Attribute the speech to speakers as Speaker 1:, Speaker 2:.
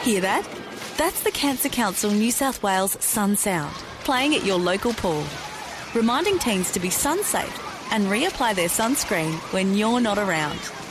Speaker 1: Hear that? That's the Cancer Council New South Wales Sun Sound, playing at your local pool, reminding teens to be sun safe and reapply their sunscreen when you're not around.